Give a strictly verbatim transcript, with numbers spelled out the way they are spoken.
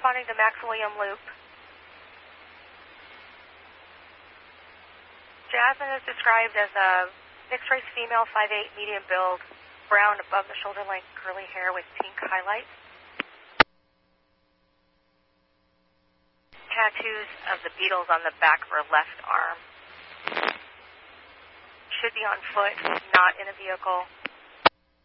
responding to Max William Loop. Jasmine is described as a mixed-race female, five eight, medium build, brown above the shoulder length, curly hair with pink highlights. Tattoos of the Beatles on the back of her left arm. Should be on foot, not in a vehicle.